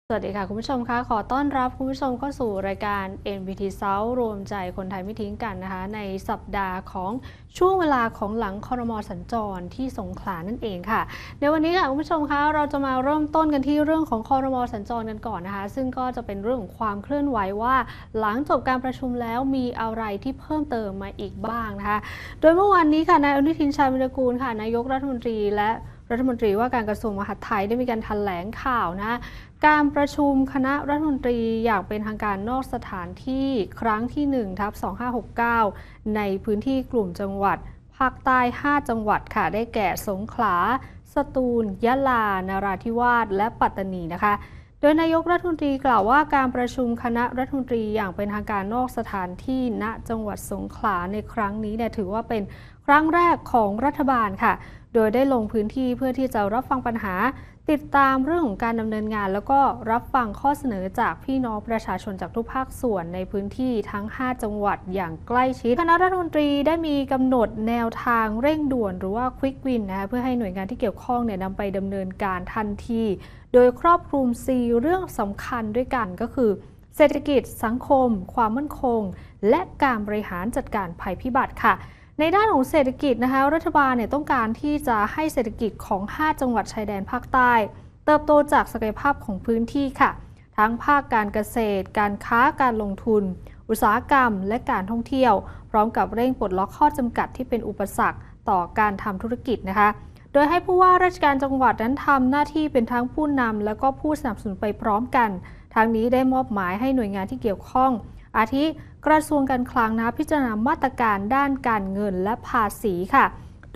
สวัสดีค่ะคุณผู้ชมคะขอต้อนรับคุณผู้ชมเข้าสู่รายการ NBT South รวมใจคนไทยไม่ทิ้งกันนะคะในสัปดาห์ของช่วงเวลาของหลังครม.สัญจรที่สงขลานั่นเองค่ะในวันนี้ค่ะคุณผู้ชมคะเราจะมาเริ่มต้นกันที่เรื่องของครม.สัญจรกันก่อนนะคะซึ่งก็จะเป็นเรื่องของความเคลื่อนไหวว่าหลังจบการประชุมแล้วมีอะไรที่เพิ่มเติมมาอีกบ้างนะคะโดยเมื่อวานนี้ค่ะนายอนุทินชาญวิรากูลค่ะนายกรัฐมนตรีและรัฐมนตรีว่าการกระทรวงมหาดไทยได้มีการแถลงข่าวนะการประชุมคณะรัฐมนตรีอย่างเป็นทางการนอกสถานที่ครั้งที่1/2569ในพื้นที่กลุ่มจังหวัดภาคใต้5จังหวัดค่ะได้แก่สงขลาสตูลยะลานราธิวาสและปัตตานีนะคะโดยนายกรัฐมนตรีกล่าวว่าการประชุมคณะรัฐมนตรีอย่างเป็นทางการนอกสถานที่ณจังหวัดสงขลาในครั้งนี้เนี่ยถือว่าเป็นครั้งแรกของรัฐบาลค่ะโดยได้ลงพื้นที่เพื่อที่จะรับฟังปัญหาติดตามเรื่องของการดำเนินงานแล้วก็รับฟังข้อเสนอจากพี่น้องประชาชนจากทุกภาคส่วนในพื้นที่ทั้ง5จังหวัดอย่างใกล้ชิดคณะรัฐมนตรีได้มีกำหนดแนวทางเร่งด่วนหรือว่า Quick Win นะคะเพื่อให้หน่วยงานที่เกี่ยวข้องเนี่ยนำไปดำเนินการทันทีโดยครอบคลุม4เรื่องสำคัญด้วยกันก็คือเศรษฐกิจสังคมความมั่นคงและการบริหารจัดการภัยพิบัติค่ะในด้านของเศรษฐกิจนะคะรัฐบาลเนี่ยต้องการที่จะให้เศรษฐกิจของ5จังหวัดชายแดนภาคใต้เติบโตจากศักยภาพของพื้นที่ค่ะทั้งภาคการเกษตรการค้าการลงทุนอุตสาหกรรมและการท่องเที่ยวพร้อมกับเร่งปลดล็อกข้อจำกัดที่เป็นอุปสรรคต่อการทำธุรกิจนะคะโดยให้ผู้ว่าราชการจังหวัดนั้นทำหน้าที่เป็นทั้งผู้นำและก็ผู้สนับสนุนไปพร้อมกันทั้งนี้ได้มอบหมายให้หน่วยงานที่เกี่ยวข้องอาทิกระทรวงการคลังนะพิจารณามาตรการด้านการเงินและภาษีค่ะ